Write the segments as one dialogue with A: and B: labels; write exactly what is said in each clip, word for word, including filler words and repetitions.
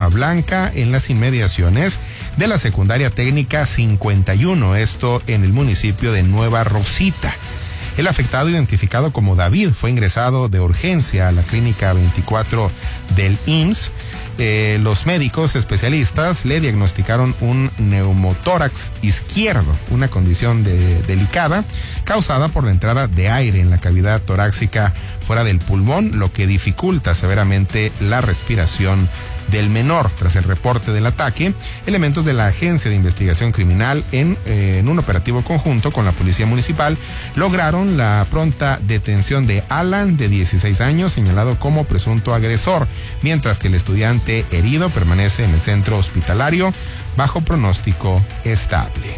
A: Blanca en las inmediaciones de la secundaria técnica cincuenta y uno, esto en el municipio de Nueva Rosita. El afectado, identificado como David, fue ingresado de urgencia a la clínica veinticuatro del I M S S. Eh, los médicos especialistas le diagnosticaron un neumotórax izquierdo, una condición de, delicada causada por la entrada de aire en la cavidad torácica fuera del pulmón, lo que dificulta severamente la respiración del menor. Tras el reporte del ataque, elementos de la Agencia de Investigación Criminal en, eh, en un operativo conjunto con la Policía Municipal lograron la pronta detención de Alan, de dieciséis años, señalado como presunto agresor, mientras que el estudiante herido permanece en el centro hospitalario bajo pronóstico estable.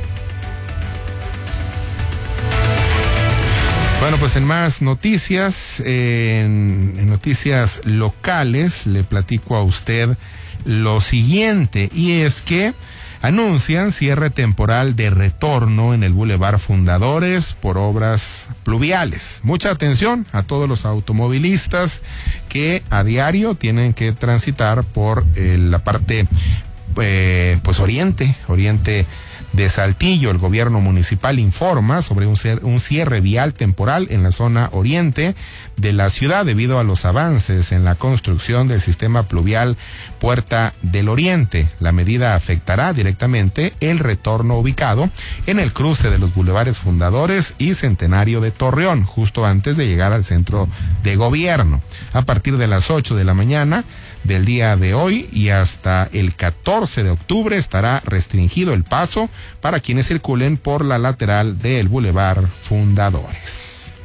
A: Bueno, pues en más noticias, en, en noticias locales, le platico a usted lo siguiente, y es que anuncian cierre temporal de retorno en el Boulevard Fundadores por obras pluviales. Mucha atención a todos los automovilistas que a diario tienen que transitar por eh, la parte, eh, pues oriente, oriente de Saltillo. El gobierno municipal informa sobre un, cer- un cierre vial temporal en la zona oriente de la ciudad debido a los avances en la construcción del sistema pluvial Puerta del Oriente. La medida afectará directamente el retorno ubicado en el cruce de los bulevares Fundadores y Centenario de Torreón, justo antes de llegar al centro de gobierno. A partir de las ocho de la mañana del día de hoy y hasta el catorce de octubre estará restringido el paso para quienes circulen por la lateral del Boulevard Fundadores.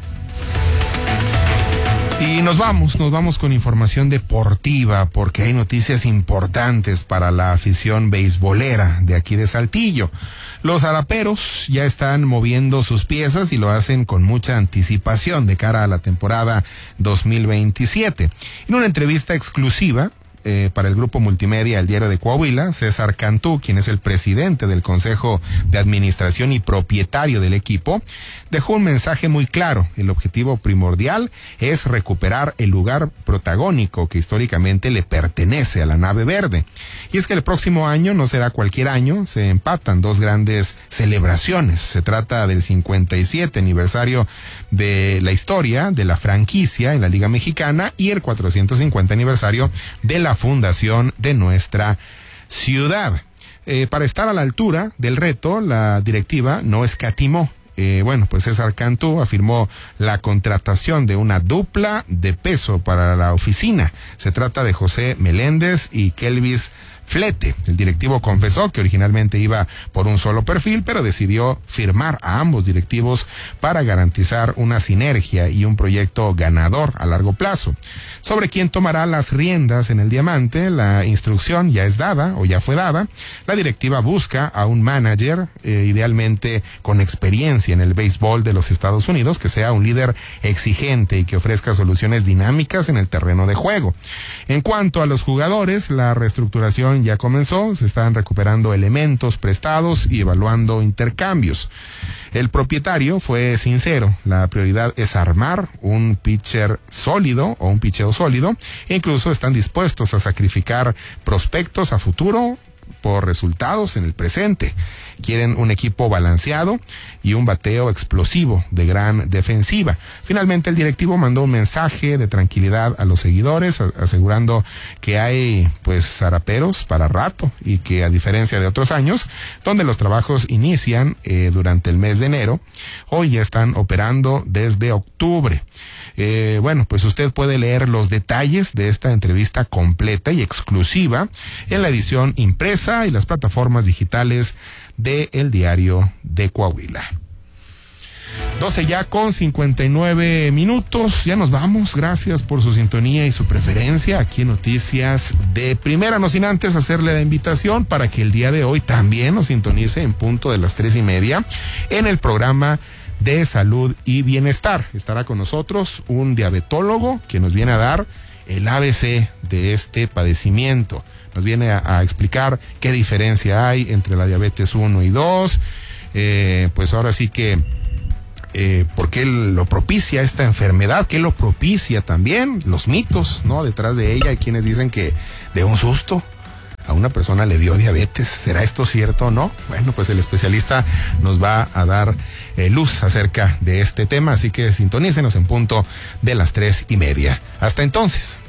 A: Y nos vamos, nos vamos con información deportiva, porque hay noticias importantes para la afición beisbolera de aquí de Saltillo. Los araperos ya están moviendo sus piezas y lo hacen con mucha anticipación de cara a la temporada dos mil veintisiete. En una entrevista exclusiva Eh, para el grupo multimedia El Diario de Coahuila, César Cantú, quien es el presidente del Consejo de Administración y propietario del equipo, dejó un mensaje muy claro. El objetivo primordial es recuperar el lugar protagónico que históricamente le pertenece a la nave verde. Y es que el próximo año no será cualquier año, se empatan dos grandes celebraciones. Se trata del cincuenta y siete aniversario de la historia de la franquicia en la Liga Mexicana y el cuatrocientos cincuenta aniversario de la fundación de nuestra ciudad. Eh, para estar a la altura del reto, la directiva no escatimó. Eh, bueno, pues César Cantú afirmó la contratación de una dupla de peso para la oficina. Se trata de José Meléndez y Kelvis Flete. El directivo confesó que originalmente iba por un solo perfil, pero decidió firmar a ambos directivos para garantizar una sinergia y un proyecto ganador a largo plazo. Sobre quién tomará las riendas en el Diamante, la instrucción ya es dada o ya fue dada. La directiva busca a un manager, eh, idealmente con experiencia en el béisbol de los Estados Unidos, que sea un líder exigente y que ofrezca soluciones dinámicas en el terreno de juego. En cuanto a los jugadores, la reestructuración ya comenzó, se están recuperando elementos prestados y evaluando intercambios. El propietario fue sincero, la prioridad es armar un pitcher sólido o un picheo sólido, e incluso están dispuestos a sacrificar prospectos a futuro por resultados en el presente. Quieren un equipo balanceado y un bateo explosivo de gran defensiva. Finalmente, el directivo mandó un mensaje de tranquilidad a los seguidores, asegurando que hay pues zaraperos para rato y que, a diferencia de otros años, donde los trabajos inician eh, durante el mes de enero, hoy ya están operando desde octubre. Eh, bueno, pues usted puede leer los detalles de esta entrevista completa y exclusiva en la edición impresa y las plataformas digitales de El Diario de Coahuila. doce ya con cincuenta y nueve minutos, ya nos vamos. Gracias por su sintonía y su preferencia aquí en Noticias de Primera. No sin antes hacerle la invitación para que el día de hoy también nos sintonice en punto de las tres y media en el programa de Salud y Bienestar. Estará con nosotros un diabetólogo que nos viene a dar el A B C de este padecimiento. Nos viene a, a explicar qué diferencia hay entre la diabetes uno y dos, eh, pues ahora sí que eh, por qué lo propicia esta enfermedad, qué lo propicia también, los mitos, ¿no? Detrás de ella hay quienes dicen que de un susto una persona le dio diabetes. ¿Será esto cierto o no? Bueno, pues el especialista nos va a dar eh, luz acerca de este tema, así que sintonícenos en punto de las tres y media. Hasta entonces.